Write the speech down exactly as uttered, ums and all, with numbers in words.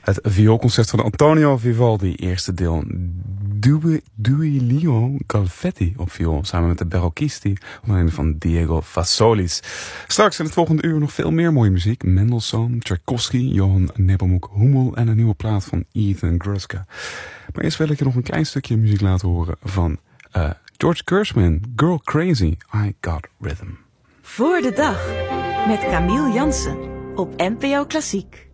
Het vioolconcert van Antonio Vivaldi, eerste deel Due, Duilio Calvetti op viool, samen met de Barocchisti, onder andere van Diego Fasolis. Straks in het volgende uur nog veel meer mooie muziek. Mendelssohn, Tchaikovsky, Johann Nepomuk Hummel en een nieuwe plaat van Ethan Gruska. Maar eerst wil ik je nog een klein stukje muziek laten horen van uh, George Gershwin, Girl Crazy, I Got Rhythm. Voor de dag met Camille Jansen op N P O Klassiek.